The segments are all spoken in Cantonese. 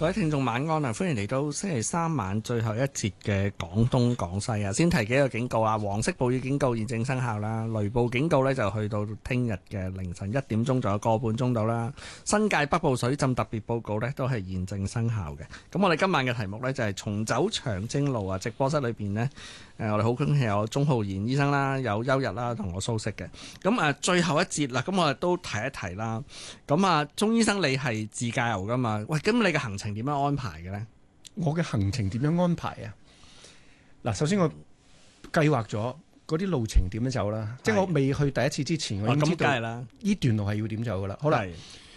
各位聽眾晚安啊！歡迎嚟到星期三晚最後一節嘅廣東廣西啊！先提幾個警告啊，黃色暴雨警告現正生效啦，雷暴警告呢就去到聽日嘅凌晨1點鐘，仲有個半鐘到啦。新界北部水浸特別報告呢都係現正生效嘅。咁我哋今晚嘅題目呢就係重走長征路啊！直播室裏邊呢，我哋好恭喜有鍾浩然醫生啦，有邱日啦，同我蘇軾嘅。咁最後一節啦，咁我哋都提一提啦。咁鍾醫生你係自駕遊噶嘛？喂，咁你嘅行程點樣安排嘅咧？ 我嘅行程點樣安排啊？嗱，首先我計劃咗嗰啲路程點樣走啦，即係我未去第一次之前，我已經知道呢段路係要點走噶啦。好啦，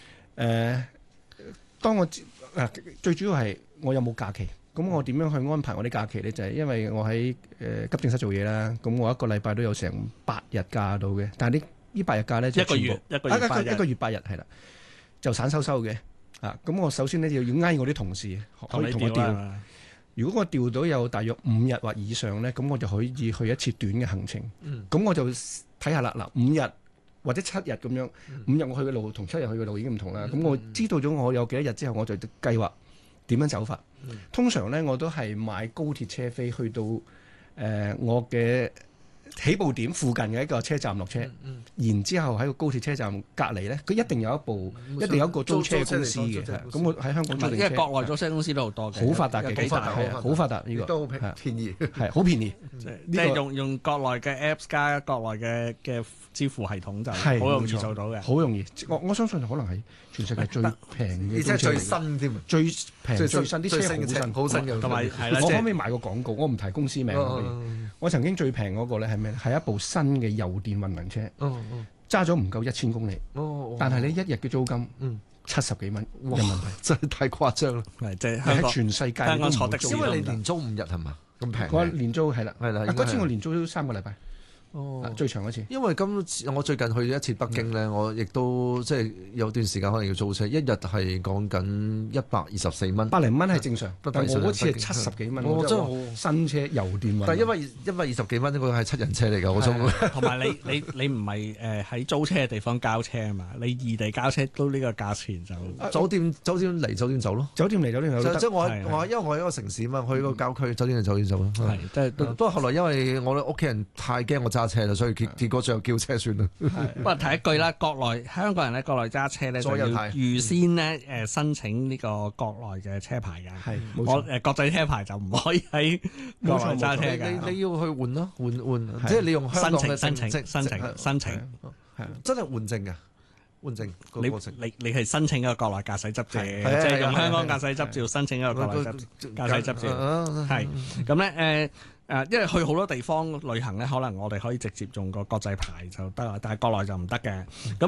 當我最主要係我有冇假期，咁我點樣去安排我啲假期咧？就係因為我喺急症室做嘢啦，咁我一個禮拜都有成8日假到嘅，但係呢8日假咧，一個月8日係啦，就散收嘅。咁我首先咧要嗌我啲同事可以同我調。如果我調到有大約5日或以上咧，咁我就可以去一次短嘅行程。咁我就睇下啦。嗱，5日或者7日咁樣，5日我去嘅路同7日去嘅路已經唔同啦。咁我知道咗我有幾多日之後，我就計劃點樣走法。通常咧我都係買高鐵車飛去到我嘅起步點附近嘅一個車站落車，然之後喺個高鐵車站隔離咧，佢一定有一個租車公司嘅。咁我喺香港租車， 因為國內租車公司都好多嘅， 好發達嘅，幾大係好發達呢個， 都好便宜， 係好便宜。 即係用國內嘅 Apps 加國內嘅支付系統就好容易做到嘅， 好容易。我相信可能係全世界最平嘅， 而且係最新添， 最平最新啲車好新嘅， 同埋係啦。 我可唔可以賣個廣告？我唔提公司名。我曾經最平嗰個咧係咩咧？係一部新嘅油電混能車，揸咗唔夠1000公里，但係你一日嘅租金70幾蚊人民幣， 真係太誇張啦！ 即係喺全世界都唔坐的士， 因為你連租5日係嘛咁平？ 我連租係啦，嗰次我連租都3個禮拜。最長一次， 因為今次我最近去咗一次北京咧，我亦都即係有段時間可能要租車，一日係講緊124蚊，100零蚊係正常。但我嗰次係70幾蚊，我真係好新車油電混。但係因為120幾蚊呢個係7人車嚟㗎，我租。 同埋你唔係喺租車嘅地方交車啊嘛，你異地交車都呢個價錢就酒店嚟酒店走咯， 酒店嚟酒店走。 即係我因為我喺一個城市嘛，去個郊區酒店嚟酒店走咯。係，即係都後來因為我屋企人太驚我揸車啦，所以結果最後叫車算啦。 不過提一句啦，香港人喺國內揸車咧，就要預先咧申請呢個國內嘅車牌嘅。係，我國際車牌就唔可以喺國內揸車嘅。 你要去換咯，換，即係你用香港嘅申請，真係換證㗎。換證， 你係申請一個國內駕駛執照，即係用香港駕駛執照申請一個國內駕駛執照。係咁咧因為去好多地方旅行咧，可能我哋可以直接用個國際牌就得啦，但係國內就唔得嘅。咁